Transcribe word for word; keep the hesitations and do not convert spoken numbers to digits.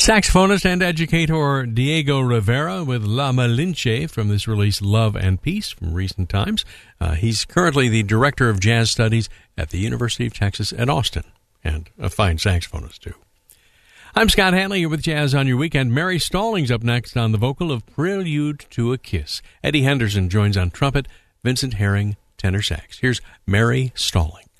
Saxophonist and educator Diego Rivera with La Malinche from this release Love and Peace from recent times. Uh, he's currently the Director of Jazz Studies at the University of Texas at Austin, and a fine saxophonist too. I'm Scott Hanley here with Jazz on Your Weekend. Mary Stallings up next on the vocal of Prelude to a Kiss. Eddie Henderson joins on trumpet, Vincent Herring tenor sax. Here's Mary Stallings.